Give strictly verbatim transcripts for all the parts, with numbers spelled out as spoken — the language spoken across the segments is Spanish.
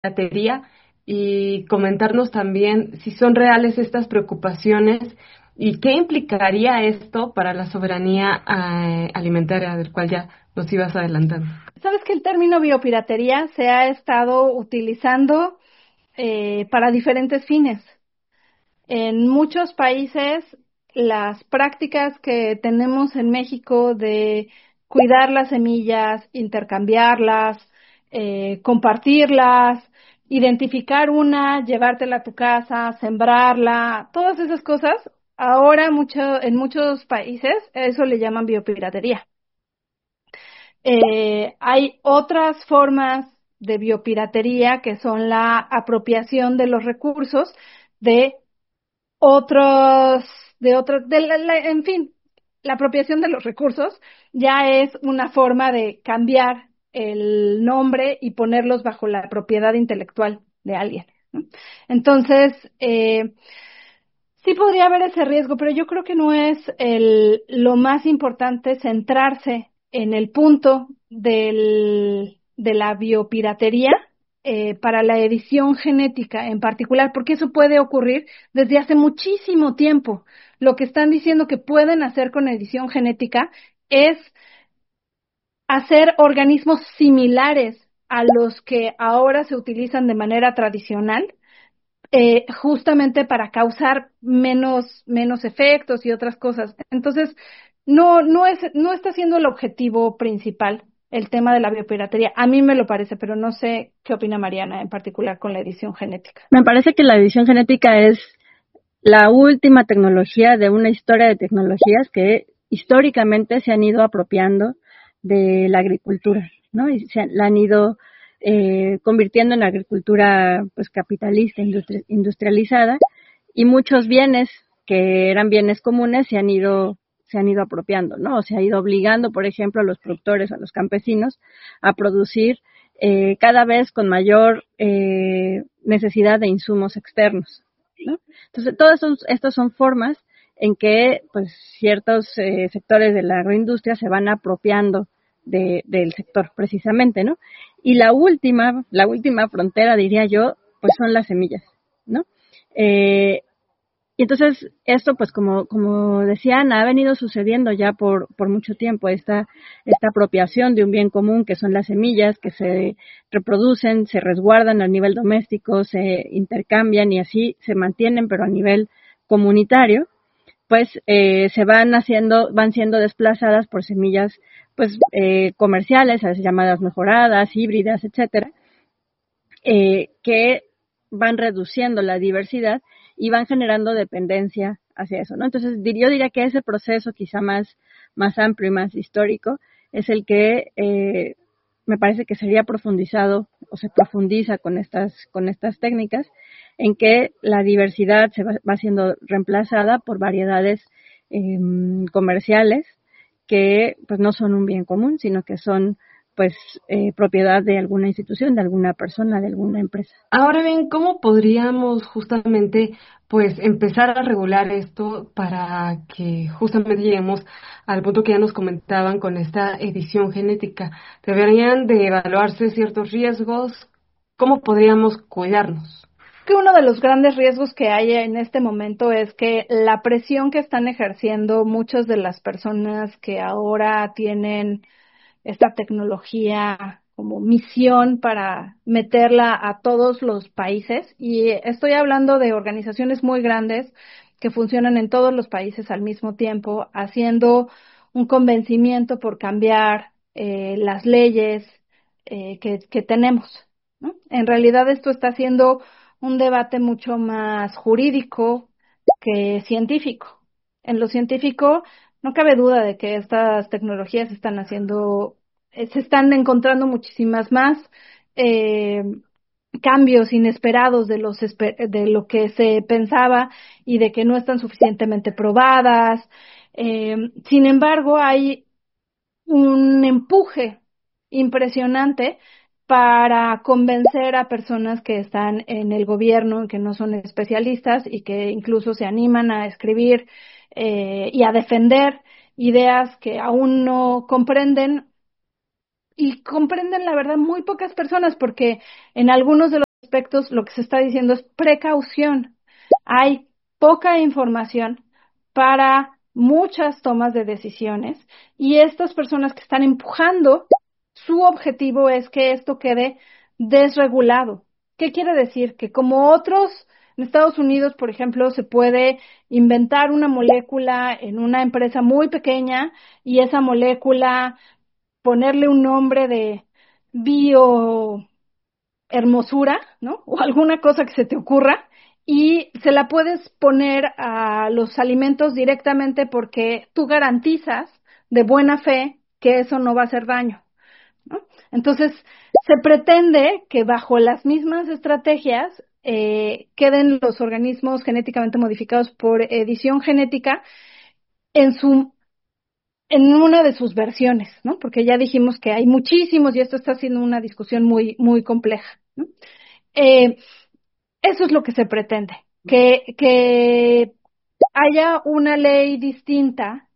biobatería y comentarnos también si son reales estas preocupaciones y qué implicaría esto para la soberanía eh, alimentaria, del cual ya nos ibas adelantando. Sabes que el término biopiratería se ha estado utilizando eh, para diferentes fines. En muchos países, las prácticas que tenemos en México de cuidar las semillas, intercambiarlas, eh, compartirlas, identificar una, llevártela a tu casa, sembrarla, todas esas cosas, ahora mucho, en muchos países eso le llaman biopiratería. Eh, hay otras formas de biopiratería que son la apropiación de los recursos de otros, de otros, de la- la- en fin, la apropiación de los recursos ya es una forma de cambiar el nombre y ponerlos bajo la propiedad intelectual de alguien, ¿no? Entonces, eh, sí podría haber ese riesgo, pero yo creo que no es el, lo más importante centrarse en el punto del, de la biopiratería eh, para la edición genética en particular, porque eso puede ocurrir desde hace muchísimo tiempo. Lo que están diciendo que pueden hacer con edición genética es hacer organismos similares a los que ahora se utilizan de manera tradicional, eh, justamente para causar menos, menos efectos y otras cosas. Entonces, no, no es, no está siendo el objetivo principal el tema de la biopiratería. A mí me lo parece, pero no sé qué opina Mariana en particular con la edición genética. Me parece que la edición genética es la última tecnología de una historia de tecnologías que históricamente se han ido apropiando de la agricultura, ¿no? Y se han- la han ido eh, convirtiendo en agricultura pues capitalista, industri- industrializada, y muchos bienes que eran bienes comunes se han ido se han ido apropiando, ¿no? O se ha ido obligando, por ejemplo, a los productores, a los campesinos, a producir eh, cada vez con mayor eh, necesidad de insumos externos, ¿no? Entonces, todas son, estas son formas en que pues ciertos eh, sectores de la agroindustria se van apropiando de, del sector precisamente, ¿no? Y la última, la última frontera, diría yo, pues son las semillas, ¿no? Eh, y entonces esto, pues como como decía Ana, ha venido sucediendo ya por por mucho tiempo, esta esta apropiación de un bien común que son las semillas, que se reproducen, se resguardan a nivel doméstico, se intercambian y así se mantienen, pero a nivel comunitario, pues eh, se van haciendo, van siendo desplazadas por semillas pues eh, comerciales, a veces llamadas mejoradas, híbridas, etcétera, eh, que van reduciendo la diversidad y van generando dependencia hacia eso, ¿no? Entonces, yo diría que ese proceso quizá más, más amplio y más histórico es el que eh, me parece que sería profundizado o se profundiza con estas, con estas técnicas, en que la diversidad se va, va siendo reemplazada por variedades eh, comerciales que pues no son un bien común, sino que son pues eh, propiedad de alguna institución, de alguna persona, de alguna empresa. Ahora bien, ¿cómo podríamos justamente pues empezar a regular esto para que justamente lleguemos al punto que ya nos comentaban con esta edición genética? ¿Deberían de evaluarse ciertos riesgos? ¿Cómo podríamos cuidarnos? Que uno de los grandes riesgos que hay en este momento es que la presión que están ejerciendo muchas de las personas que ahora tienen esta tecnología como misión para meterla a todos los países, y estoy hablando de organizaciones muy grandes que funcionan en todos los países al mismo tiempo, haciendo un convencimiento por cambiar eh, las leyes eh, que, que tenemos, ¿no? En realidad esto está siendo un debate mucho más jurídico que científico. En lo científico no cabe duda de que estas tecnologías están haciendo, eh, se están encontrando muchísimas más eh, cambios inesperados de los espe- de lo que se pensaba y de que no están suficientemente probadas. Eh, sin embargo, hay un empuje impresionante para convencer a personas que están en el gobierno, que no son especialistas y que incluso se animan a escribir eh, y a defender ideas que aún no comprenden, y comprenden la verdad muy pocas personas, porque en algunos de los aspectos lo que se está diciendo es precaución. Hay poca información para muchas tomas de decisiones y estas personas que están empujando, su objetivo es que esto quede desregulado. ¿Qué quiere decir? Que como otros, en Estados Unidos, por ejemplo, se puede inventar una molécula en una empresa muy pequeña y esa molécula ponerle un nombre de bio hermosura, ¿no? O alguna cosa que se te ocurra y se la puedes poner a los alimentos directamente porque tú garantizas de buena fe que eso no va a hacer daño, ¿no? Entonces, se pretende que bajo las mismas estrategias eh, queden los organismos genéticamente modificados por edición genética en su en una de sus versiones, ¿no? Porque ya dijimos que hay muchísimos y esto está siendo una discusión muy muy compleja, ¿no? Eh, eso es lo que se pretende, que que haya una ley distinta,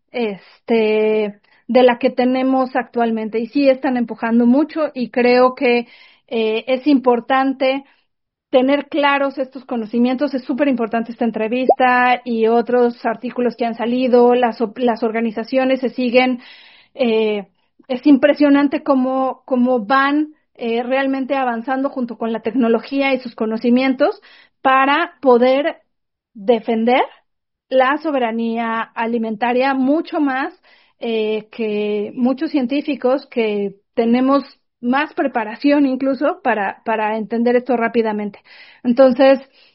este, de la que tenemos actualmente. Y sí están empujando mucho y creo que eh, es importante tener claros estos conocimientos. Es súper importante esta entrevista y otros artículos que han salido. Las, las organizaciones se siguen. Eh, es impresionante cómo, cómo van eh, realmente avanzando junto con la tecnología y sus conocimientos para poder defender la soberanía alimentaria mucho más eh, que muchos científicos que tenemos más preparación incluso para, para entender esto rápidamente. Entonces,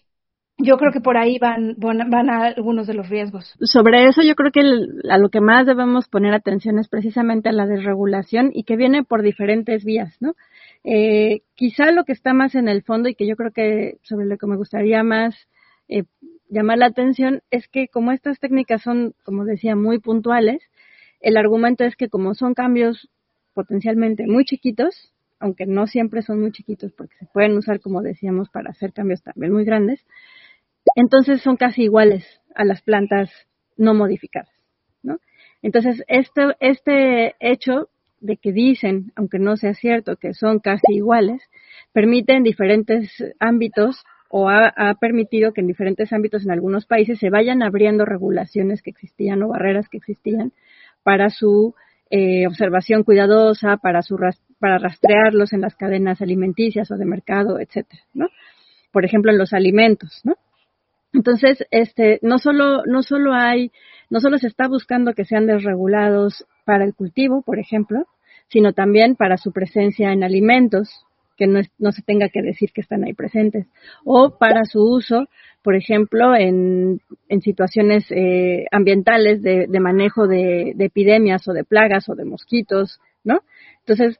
yo creo que por ahí van, van, van a algunos de los riesgos. Sobre eso yo creo que el, a lo que más debemos poner atención es precisamente a la desregulación y que viene por diferentes vías, ¿no? Eh, quizá lo que está más en el fondo y que yo creo que sobre lo que me gustaría más eh, llamar la atención es que como estas técnicas son, como decía, muy puntuales, el argumento es que como son cambios potencialmente muy chiquitos, aunque no siempre son muy chiquitos porque se pueden usar, como decíamos, para hacer cambios también muy grandes, entonces son casi iguales a las plantas no modificadas, ¿no? Entonces, este, este hecho de que dicen, aunque no sea cierto, que son casi iguales, permite en diferentes ámbitos o ha, ha permitido que en diferentes ámbitos en algunos países se vayan abriendo regulaciones que existían o barreras que existían para su eh, observación cuidadosa, para su ras- para rastrearlos en las cadenas alimenticias o de mercado, etcétera, ¿no? Por ejemplo, en los alimentos, ¿no? Entonces, este, no solo, no solo hay, no solo se está buscando que sean desregulados para el cultivo, por ejemplo, sino también para su presencia en alimentos, que no, es, no se tenga que decir que están ahí presentes, o para su uso, por ejemplo, en, en situaciones eh, ambientales de, de manejo de, de epidemias o de plagas o de mosquitos, ¿no? Entonces,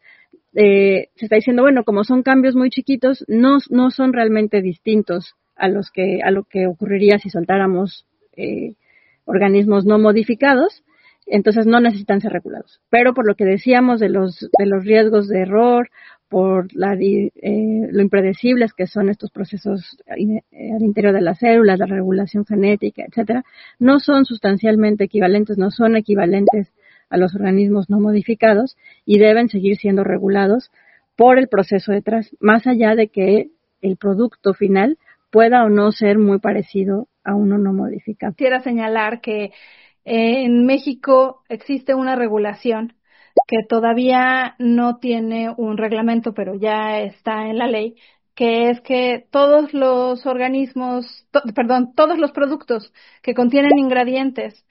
eh, se está diciendo, bueno, como son cambios muy chiquitos, no, no son realmente distintos a los que a lo que ocurriría si soltáramos eh, organismos no modificados, entonces no necesitan ser regulados. Pero por lo que decíamos de los de los riesgos de error, por la, eh, lo impredecibles que son estos procesos eh, al interior de las células, la regulación genética, etcétera, no son sustancialmente equivalentes, no son equivalentes a los organismos no modificados y deben seguir siendo regulados por el proceso detrás, más allá de que el producto final pueda o no ser muy parecido a uno no modificado. Quisiera señalar que eh, en México existe una regulación que todavía no tiene un reglamento, pero ya está en la ley, que es que todos los organismos, to, perdón, todos los productos que contienen ingredientes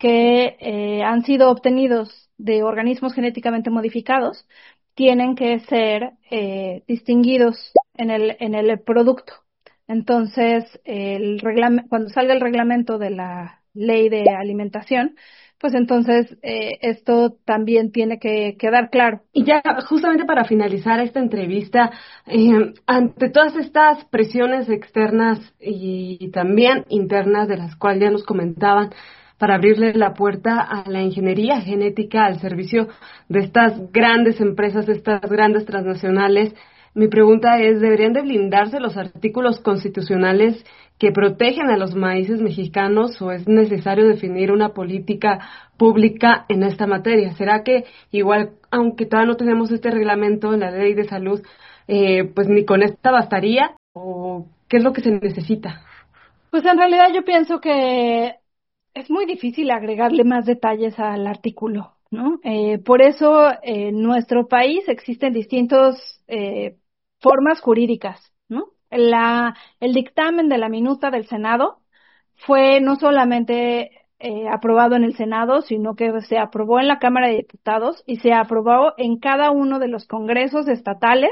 que eh, han sido obtenidos de organismos genéticamente modificados tienen que ser eh, distinguidos en el en el producto. Entonces, el reglam- cuando salga el reglamento de la ley de alimentación, pues entonces eh, esto también tiene que quedar claro. Y ya justamente para finalizar esta entrevista, eh, ante todas estas presiones externas y también internas de las cuales ya nos comentaban, para abrirle la puerta a la ingeniería genética al servicio de estas grandes empresas, de estas grandes transnacionales, mi pregunta es, ¿deberían de blindarse los artículos constitucionales que protegen a los maíces mexicanos o es necesario definir una política pública en esta materia? ¿Será que igual, aunque todavía no tenemos este reglamento en la ley de salud, eh, pues ni con esta bastaría? o qué es lo que se necesita? Pues en realidad yo pienso que es muy difícil agregarle más detalles al artículo, ¿no? Eh, por eso eh, en nuestro país existen distintas eh, formas jurídicas, ¿no? La, el dictamen de la minuta del Senado fue no solamente eh, aprobado en el Senado, sino que se aprobó en la Cámara de Diputados y se aprobó en cada uno de los congresos estatales.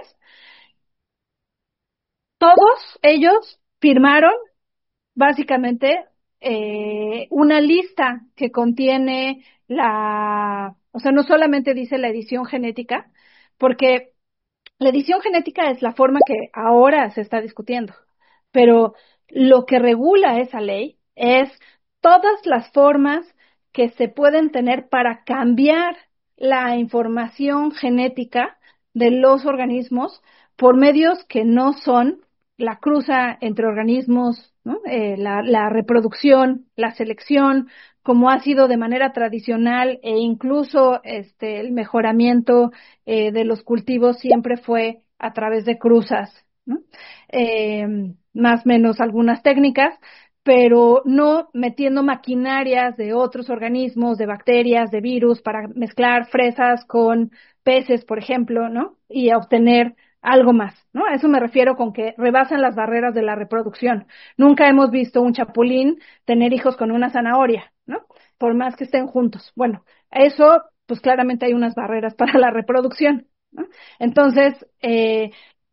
Todos ellos firmaron básicamente eh, una lista que contiene la, o sea, no solamente dice la edición genética, porque la edición genética es la forma que ahora se está discutiendo, pero lo que regula esa ley es todas las formas que se pueden tener para cambiar la información genética de los organismos por medios que no son la cruza entre organismos, ¿no? eh, la, la reproducción, la selección, como ha sido de manera tradicional, e incluso este el mejoramiento eh, de los cultivos siempre fue a través de cruzas, ¿no? Eh, más o menos algunas técnicas, pero no metiendo maquinarias de otros organismos, de bacterias, de virus, para mezclar fresas con peces, por ejemplo, ¿no? Y obtener algo más, ¿no? A eso me refiero con que rebasan las barreras de la reproducción. Nunca hemos visto un chapulín tener hijos con una zanahoria, ¿no? Por más que estén juntos. Bueno, eso, pues claramente hay unas barreras para la reproducción, ¿no? Entonces, eh,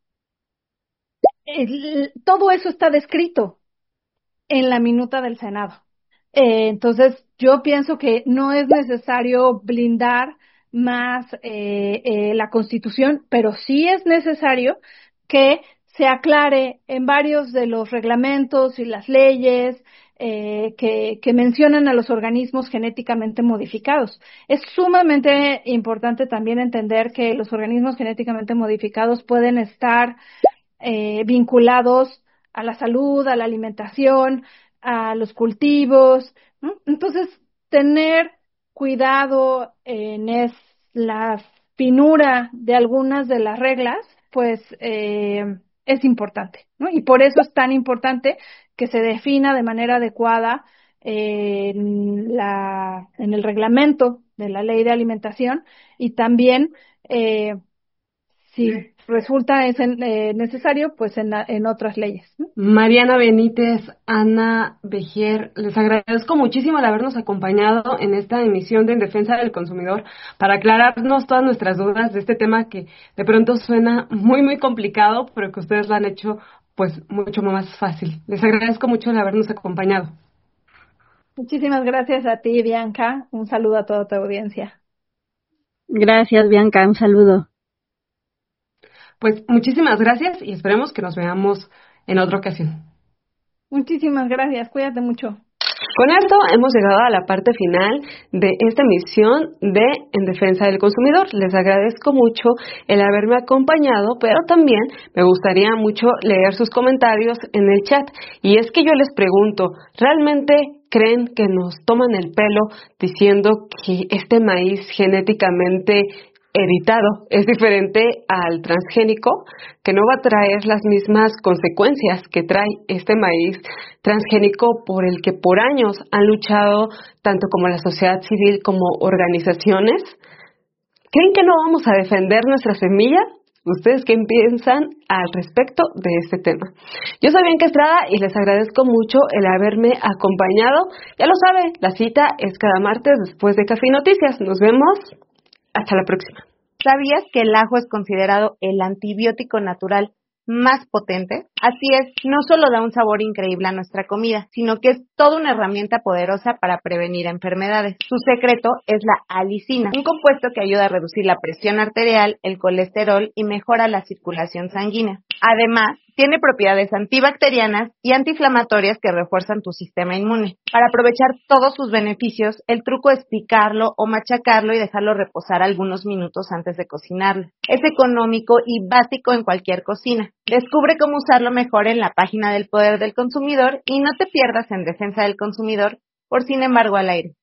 el, todo eso está descrito en la minuta del Senado. Eh, entonces, yo pienso que no es necesario blindar más eh, eh, la Constitución, pero sí es necesario que se aclare en varios de los reglamentos y las leyes eh, que, que mencionan a los organismos genéticamente modificados. Es sumamente importante también entender que los organismos genéticamente modificados pueden estar eh, vinculados a la salud, a la alimentación, a los cultivos, ¿no? Entonces, tener cuidado en es la finura de algunas de las reglas, pues eh, es importante, ¿no? Y por eso es tan importante que se defina de manera adecuada eh, en la en el reglamento de la ley de alimentación y también eh, si resulta es en, eh, necesario, pues en, la, en otras leyes, ¿no? Mariana Benítez, Ana Bejer, les agradezco muchísimo el habernos acompañado en esta emisión de En Defensa del Consumidor para aclararnos todas nuestras dudas de este tema que de pronto suena muy, muy complicado, pero que ustedes lo han hecho pues mucho más fácil. Les agradezco mucho el habernos acompañado. Muchísimas gracias a ti, Bianca. Un saludo a toda tu audiencia. Gracias, Bianca. Un saludo. Pues muchísimas gracias y esperemos que nos veamos en otra ocasión. Muchísimas gracias, cuídate mucho. Con esto hemos llegado a la parte final de esta emisión de En Defensa del Consumidor. Les agradezco mucho el haberme acompañado, pero también me gustaría mucho leer sus comentarios en el chat. Y es que yo les pregunto, ¿realmente creen que nos toman el pelo diciendo que este maíz genéticamente editado es diferente al transgénico, que no va a traer las mismas consecuencias que trae este maíz transgénico por el que por años han luchado tanto como la sociedad civil como organizaciones? ¿Creen que no vamos a defender nuestra semilla? ¿Ustedes qué piensan al respecto de este tema? Yo soy Bianca Estrada y les agradezco mucho el haberme acompañado. Ya lo sabe, la cita es cada martes después de Café y Noticias. Nos vemos. Hasta la próxima. ¿Sabías que el ajo es considerado el antibiótico natural más potente? Así es, no solo da un sabor increíble a nuestra comida, sino que es toda una herramienta poderosa para prevenir enfermedades. Su secreto es la alicina, un compuesto que ayuda a reducir la presión arterial, el colesterol y mejora la circulación sanguínea. Además, tiene propiedades antibacterianas y antiinflamatorias que refuerzan tu sistema inmune. Para aprovechar todos sus beneficios, el truco es picarlo o machacarlo y dejarlo reposar algunos minutos antes de cocinarlo. Es económico y básico en cualquier cocina. Descubre cómo usarlo mejor en la página del Poder del Consumidor y no te pierdas En Defensa del Consumidor por Sin embargo al aire.